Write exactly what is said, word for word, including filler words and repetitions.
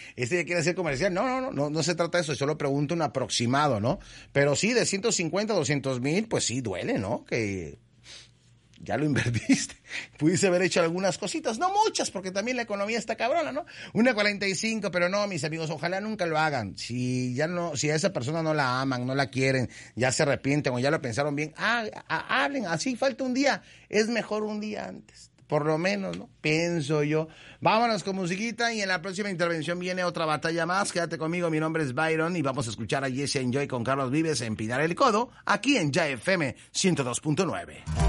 este ya quiere hacer comercial. No, no, no, no, no se trata de eso, solo pregunto un aproximado, ¿no? Pero sí, de ciento cincuenta a doscientos mil, pues sí, duele, ¿no? Que ya lo invertiste. Pudiste haber hecho algunas cositas, no muchas, porque también la economía está cabrona, ¿no? Una cuarenta y cinco, pero no, mis amigos, ojalá nunca lo hagan. Si ya no, si a esa persona no la aman, no la quieren, ya se arrepienten o ya lo pensaron bien, ah, ah, hablen, así falta un día, es mejor un día antes. Por lo menos, ¿no? Pienso yo. Vámonos con musiquita y en la próxima intervención viene otra batalla más. Quédate conmigo, mi nombre es Byron y vamos a escuchar a Jesse Enjoy con Carlos Vives en Pinar el Codo, aquí en Ya F M ciento dos punto nueve.